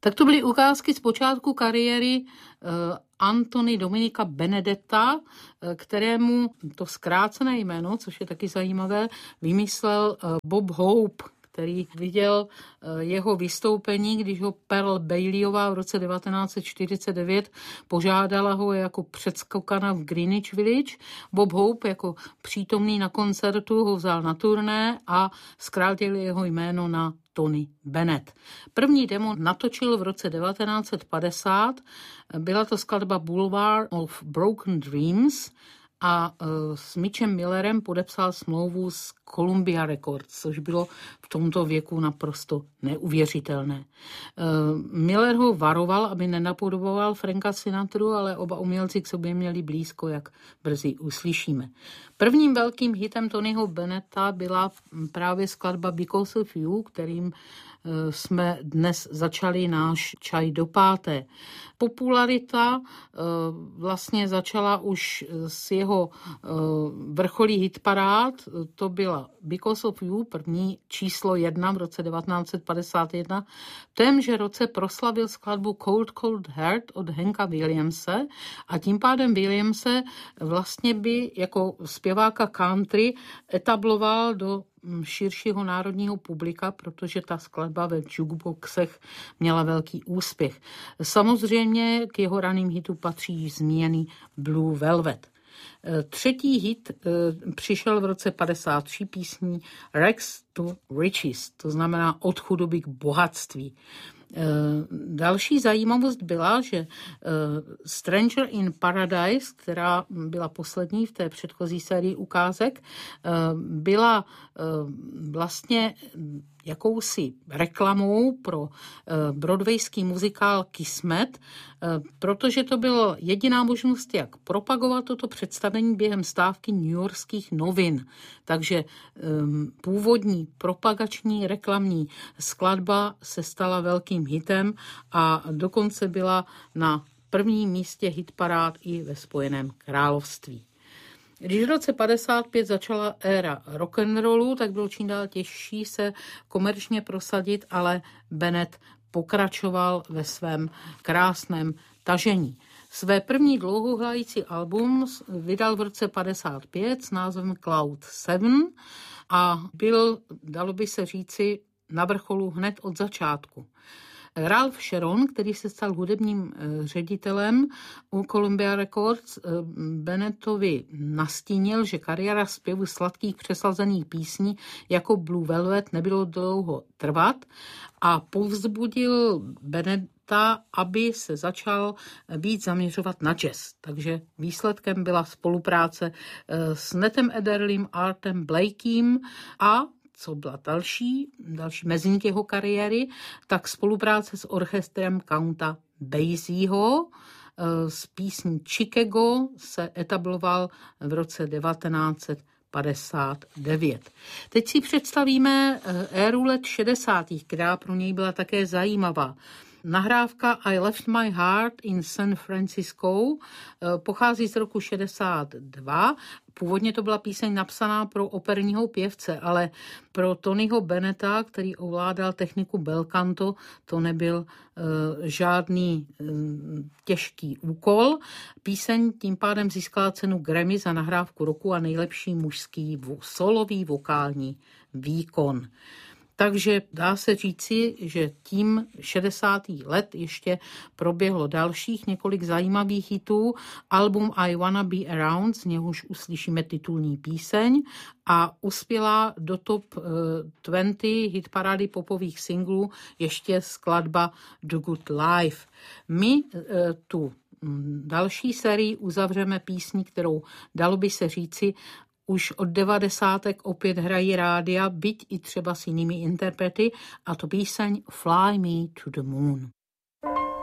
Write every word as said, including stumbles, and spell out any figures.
Tak to byly ukázky z počátku kariéry Anthony Dominika Benedetta, kterému to zkrácené jméno, což je taky zajímavé, vymyslel Bob Hope, který viděl jeho vystoupení, když ho Pearl Baileyová v roce devatenáct set čtyřicet devět požádala ho jako předskokana v Greenwich Village. Bob Hope jako přítomný na koncertu ho vzal na turné a zkrátil jeho jméno na Tony Bennett. První demo natočil v roce devatenáct set padesát, byla to skladba Boulevard of Broken Dreams a s Mitchem Millerem podepsal smlouvu s Columbia Records, což bylo v tomto věku naprosto neuvěřitelné. Miller ho varoval, aby nenapodoboval Franka Sinatru, ale oba umělci k sobě měli blízko, jak brzy uslyšíme. Prvním velkým hitem Tonyho Bennetta byla právě skladba Because of You, kterým jsme dnes začali náš čaj do páté. Popularita vlastně začala už s jeho vrcholí hitparád, to byla Because of You, první číslo jedna v roce devatenáct set padesát jedna. V témže roce proslavil skladbu Cold Cold Heart od Hanka Williamse a tím pádem Williamse vlastně by jako zpěváka country etabloval do širšího národního publika, protože ta skladba ve jukeboxech měla velký úspěch. Samozřejmě k jeho raným hitu patří zmíněný Blue Velvet. Třetí hit přišel v roce padesát tři písní Rags to Riches, to znamená od chudoby k bohatství. Další zajímavost byla, že Stranger in Paradise, která byla poslední v té předchozí sérii ukázek, byla vlastně jakousi reklamou pro broadwayský muzikál Kismet, protože to byla jediná možnost, jak propagovat toto představení během stávky newyorských novin. Takže původní propagační reklamní skladba se stala velkým hitem a dokonce byla na prvním místě hitparád i ve Spojeném království. Když v roce padesát pět začala éra rock'n'rollu, tak bylo čím dál těžší se komerčně prosadit, ale Bennett pokračoval ve svém krásném tažení. Své první dlouhohrající album vydal v roce padesát pět s názvem Cloud sedm a byl, dalo by se říci, na vrcholu hned od začátku. Ralph Sharon, který se stal hudebním ředitelem u Columbia Records, Bennettovi nastínil, že kariéra zpěvu sladkých přesazených písní jako Blue Velvet nebylo dlouho trvat a povzbudil Bennetta, aby se začal víc zaměřovat na jazz. Takže výsledkem byla spolupráce s Nettem Adderleym, Artem Blakeyem a co byla další, další mezník jeho kariéry, tak spolupráce s orchestrem Counta Basieho s písní Chicago se etabloval v roce devatenáct set padesát devět. Teď si představíme éru let šedesátých, která pro něj byla také zajímavá. Nahrávka I Left My Heart in San Francisco pochází z roku šedesát dva. Původně to byla píseň napsaná pro operního pěvce, ale pro Tonyho Bennetta, který ovládal techniku bel canto, to nebyl uh, žádný uh, těžký úkol. Píseň tím pádem získala cenu Grammy za nahrávku roku a nejlepší mužský solový vokální výkon. Takže dá se říci, že tím šedesátých let ještě proběhlo dalších několik zajímavých hitů. Album I Wanna Be Around, z něhož uslyšíme titulní píseň a uspěla do top dvacet hitparády popových singlů ještě skladba The Good Life. My tu další sérii uzavřeme písní, kterou dalo by se říci, už od devadesátek opět hrají rádia, byť i třeba s jinými interprety, a to píseň Fly Me to the Moon.